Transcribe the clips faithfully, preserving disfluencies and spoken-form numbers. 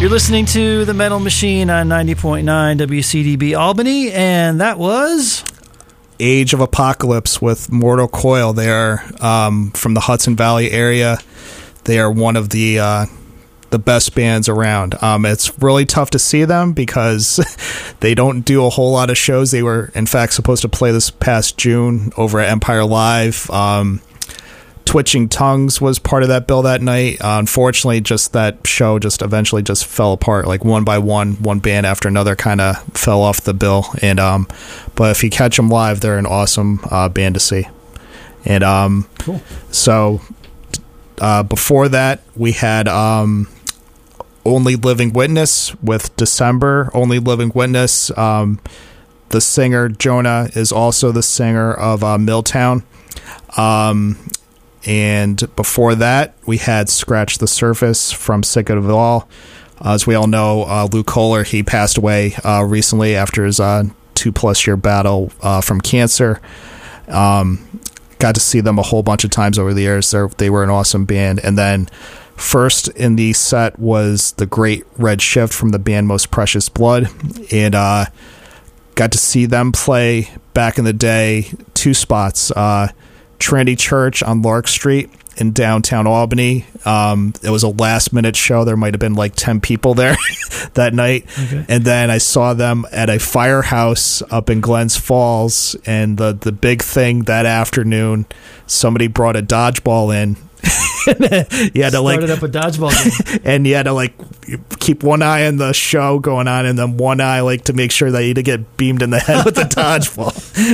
You're listening to The Metal Machine on ninety point nine W C D B Albany, and that was Age of Apocalypse with Mortal Coil. They are um, from the Hudson Valley area. They are one of the uh, the best bands around. Um, it's really tough to see them because they don't do a whole lot of shows. They were, in fact, supposed to play this past June over at Empire Live. Um, Twitching Tongues was part of that bill that night. Uh, unfortunately, just that show just eventually just fell apart. Like one by one, one band after another kind of fell off the bill. And um, but if you catch them live, they're an awesome uh, band to see. And um, cool. So uh, before that, we had um, Only Living Witness with December. Only Living Witness. Um, the singer Jonah is also the singer of uh, Milltown. Um, And before that, we had Scratch the Surface from Sick of It All. Uh, as we all know, uh, Lou Kohler, he passed away uh, recently after his uh, two-plus-year battle uh, from cancer. Um, got to see them a whole bunch of times over the years. They're, they were an awesome band. And then first in the set was the Great Red Shift from the band Most Precious Blood. And uh, got to see them play back in the day, two spots. Uh Trinity Church on Lark Street in downtown Albany. Um, it was a last minute show. There might have been like ten people there that night. Okay. And then I saw them at a firehouse up in Glens Falls. And the, the big thing that afternoon, somebody brought a dodgeball in. you had to Started like up a dodgeball game. And you had to like keep one eye on the show going on and then one eye like to make sure that you didn't get beamed in the head with the dodgeball.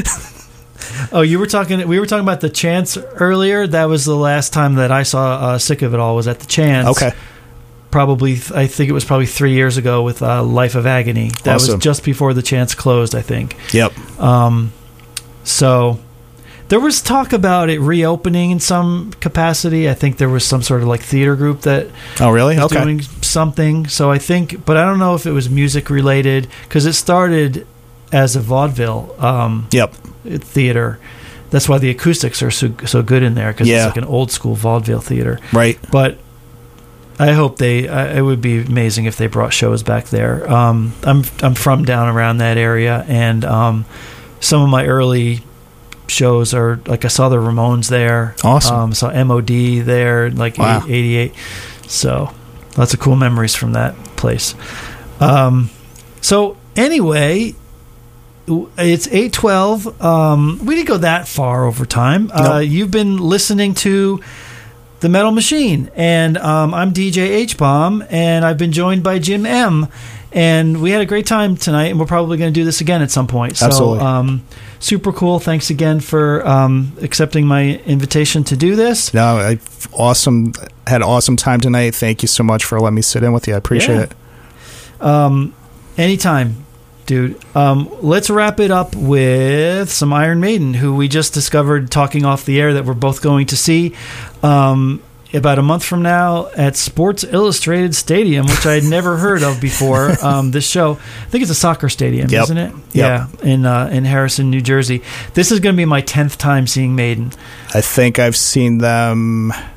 Oh, you were talking. We were talking about the Chance earlier. That was the last time that I saw uh, Sick of It All. Was at the Chance. Okay. Probably, I think it was probably three years ago with uh, Life of Agony. That Awesome. was just before the Chance closed, I think. Yep. Um, so there was talk about it reopening in some capacity. I think there was some sort of like theater group that Oh, really? was Okay. doing something. So I think, but I don't know if it was music related because it started as a vaudeville. Um, Yep. theater. That's why the acoustics are so so good in there because Yeah. it's like an old school vaudeville theater. Right. But I hope they. I, it would be amazing if they brought shows back there. Um, I'm I'm from down around that area, and um, some of my early shows are like I saw the Ramones there. Awesome. Um, saw M O D there, like Wow. eighty-eight. So lots of cool memories from that place. Um, so anyway. It's eight twelve. Um, we didn't go that far over time. Uh, Nope. You've been listening to The Metal Machine, and um, I'm D J H-Bomb, and I've been joined by Jim M. And we had a great time tonight, and we're probably going to do this again at some point. So, Absolutely. um, super cool. Thanks again for um, accepting my invitation to do this. No, I awesome. Had an awesome time tonight. Thank you so much for letting me sit in with you. I appreciate Yeah. it. Um, anytime. Dude, um, let's wrap it up with some Iron Maiden, who we just discovered talking off the air that we're both going to see um, about a month from now at Sports Illustrated Stadium, which I had never heard of before. Um, this show, I think it's a soccer stadium, Yep. isn't it? Yep. Yeah, in uh, in Harrison, New Jersey. This is going to be my tenth time seeing Maiden. I think I've seen them. I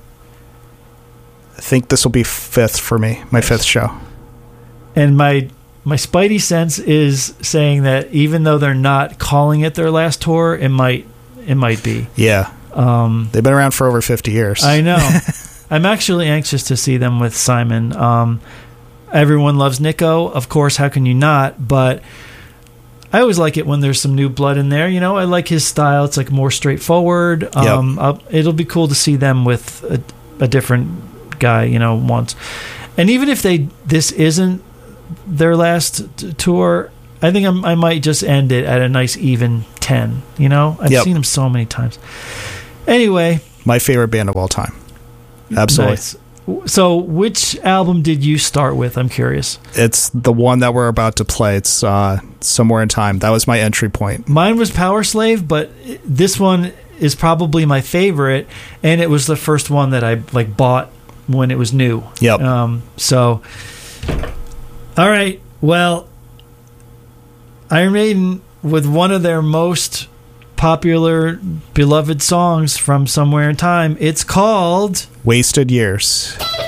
think this will be fifth for me. My fifth show. And my my spidey sense is saying that even though they're not calling it their last tour, it might it might be. Yeah. Um, They've been around for over fifty years. I know. I'm actually anxious to see them with Simon. Um, everyone loves Nico, of course. How can you not? But I always like it when there's some new blood in there. You know, I like his style. It's like more straightforward. Um, I'll, it'll be cool to see them with a, a different guy. You know, once. And even if they this isn't their last t- tour, I think I'm, I might just end it at a nice even ten. You know, I've Yep. seen them so many times. Anyway, My favorite band of all time. Absolutely. nice. So, which album did you start with? I'm curious. It's the one that we're about to play. It's uh, Somewhere in Time. That was my entry point. Mine was Power Slave, but this one is probably my favorite, and it was the first one that I like bought when it was new. Yep. Um, so, all right. Well, Iron Maiden with one of their most popular, beloved songs from Somewhere in Time. It's called Wasted Years.